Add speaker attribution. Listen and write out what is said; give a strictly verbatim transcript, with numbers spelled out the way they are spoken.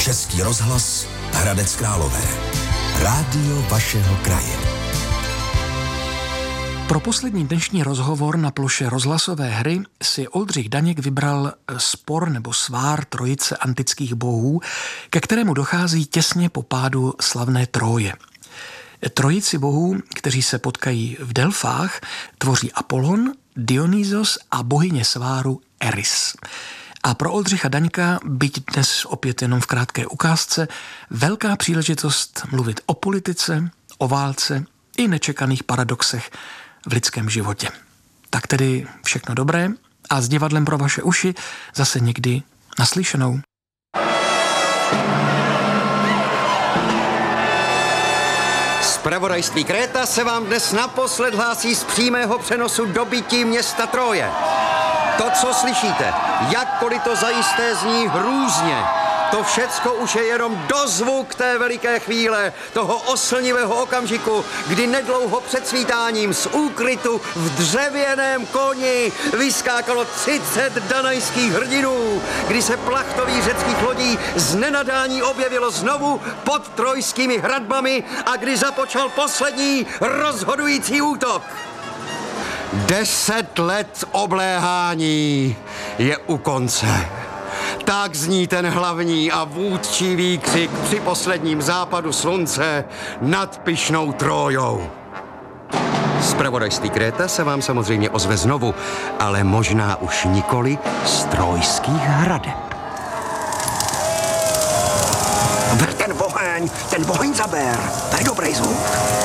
Speaker 1: Český rozhlas Hradec Králové. Rádio vašeho kraje.
Speaker 2: Pro poslední dnešní rozhovor na ploše rozhlasové hry si Oldřich Daněk vybral spor nebo svár trojice antických bohů, ke kterému dochází těsně po pádu slavné Tróje. Trojici bohů, kteří se potkají v Delfách, tvoří Apollon, Dionysos a bohyně sváru Eris. A pro Oldřicha Daňka, byť dnes opět jenom v krátké ukázce, velká příležitost mluvit o politice, o válce i nečekaných paradoxech v lidském životě. Tak tedy všechno dobré a s divadlem pro vaše uši zase někdy naslyšenou.
Speaker 3: Zpravodajství Kréta se vám dnes naposled hlásí z přímého přenosu dobytí města Tróje. To, co slyšíte, jakkoliv to zajisté zní hrůzně, to všecko už je jenom dozvuk té veliké chvíle, toho oslnivého okamžiku, kdy nedlouho před svítáním z úkrytu v dřevěném koni vyskákalo třicet danajských hrdinů, kdy se plachtový řeckých lodí z nenadání objevilo znovu pod trojskými hradbami a kdy započal poslední rozhodující útok. Deset let obléhání je u konce. Tak zní ten hlavní a vůdčí výkřik při posledním západu slunce nad pyšnou Trójou. Zpravodajství Kréta se vám samozřejmě ozve znovu, ale možná už nikoli z trojských hradeb.
Speaker 4: Ten oheň, ten oheň zaber, to je dobrý zvuk.